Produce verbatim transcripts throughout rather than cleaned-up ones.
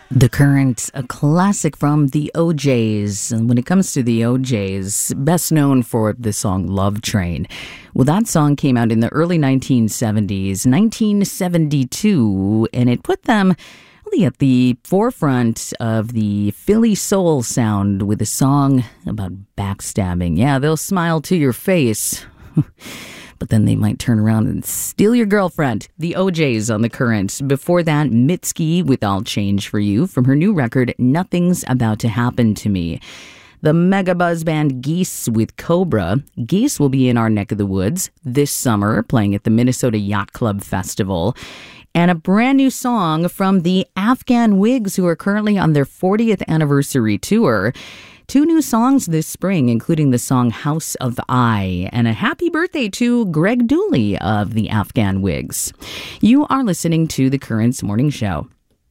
The Current, a classic from the O Js. And when it comes to the O Js, best known for the song Love Train. Well, that song came out in the early nineteen seventies, nineteen seventy-two, and it put them really at the forefront of the Philly soul sound with a song about backstabbing. Yeah, they'll smile to your face. But then they might turn around and steal your girlfriend. The O Js on The Current. Before that, Mitski with I'll Change For You from her new record, Nothing's About to Happen to Me. The mega buzz band Geese with Cobra. Geese will be in our neck of the woods this summer, playing at the Minnesota Yacht Club Festival. And a brand new song from the Afghan Whigs, who are currently on their fortieth anniversary tour. Two new songs this spring, including the song House of I, and a happy birthday to Greg Dooley of the Afghan Whigs. You are listening to The Current's Morning Show.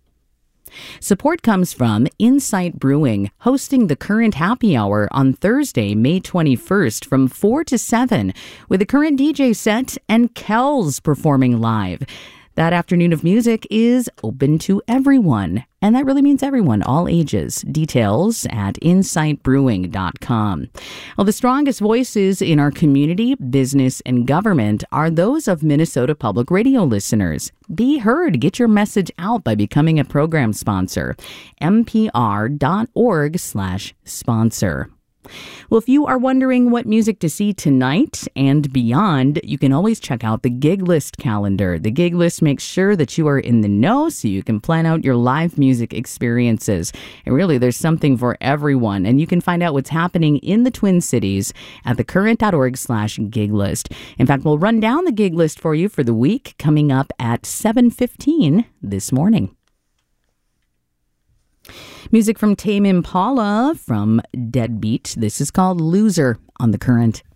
Support comes from Insight Brewing, hosting the Current Happy Hour on Thursday, May twenty-first from four to seven, with the Current D J set and Kells performing live. That afternoon of music is open to everyone, and that really means everyone, all ages. Details at insight brewing dot com. Well, the strongest voices in our community, business, and government are those of Minnesota Public Radio listeners. Be heard. Get your message out by becoming a program sponsor. m p r dot org slash sponsor. Well, if you are wondering what music to see tonight and beyond, you can always check out the Gig List calendar. The Gig List makes sure that you are in the know so you can plan out your live music experiences. And really, there's something for everyone. And you can find out what's happening in the Twin Cities at thecurrent.org slash gig list. In fact, we'll run down the Gig List for you for the week coming up at seven fifteen this morning. Music from Tame Impala from Deadbeat. This is called Loser on The Current.